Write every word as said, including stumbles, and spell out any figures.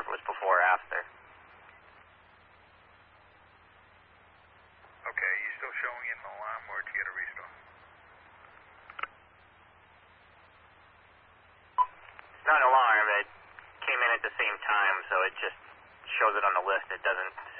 if it was before or after. Okay, you still showing an alarm or to get a restore? It's not an alarm. It came in at the same time, so it just shows it on the list. It doesn't